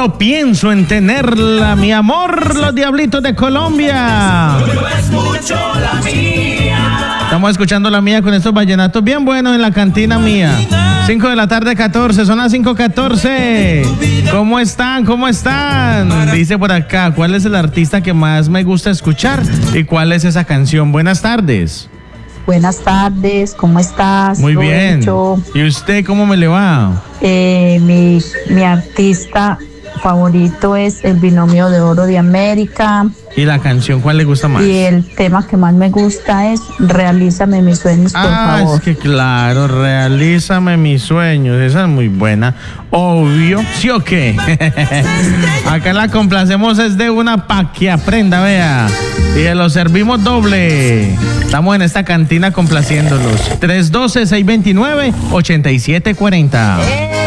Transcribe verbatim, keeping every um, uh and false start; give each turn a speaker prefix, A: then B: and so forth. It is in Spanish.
A: solo pienso en tenerla, mi amor, los Diablitos de Colombia.
B: Yo escucho la mía.
A: Estamos escuchando la mía con estos vallenatos bien buenos en la cantina mía. cinco de la tarde, catorce, son las cinco catorce. ¿Cómo están? ¿Cómo están? Dice por acá, ¿cuál es el artista que más me gusta escuchar? ¿Y cuál es esa canción? Buenas tardes.
C: Buenas tardes, ¿cómo estás?
A: Muy bien.
C: Rocho?
A: ¿Y usted cómo me le va?
C: Eh, mi, mi artista favorito es El Binomio de Oro de América.
A: ¿Y la canción cuál le gusta más?
C: Y el tema que más me gusta es Realízame mis sueños, por
A: ah,
C: favor.
A: es que claro, Realízame mis sueños. Esa es muy buena. Obvio, ¿sí o qué? Acá la complacemos es de una pa' que aprenda, vea. Y lo servimos doble. Estamos en esta cantina complaciéndolos. tres uno dos, seis dos nueve, ocho siete cuatro cero.